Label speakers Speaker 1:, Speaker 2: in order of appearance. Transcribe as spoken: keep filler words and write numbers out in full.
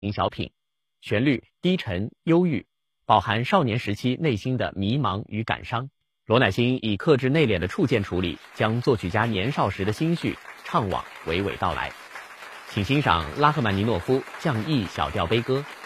Speaker 1: 情小品，旋律低沉忧郁，饱含少年时期内心的迷茫与感伤。罗乃馨以克制内敛的触键处理，将作曲家年少时的心绪怅惘娓娓道来。请欣赏拉赫曼尼诺夫降 E 小调悲歌《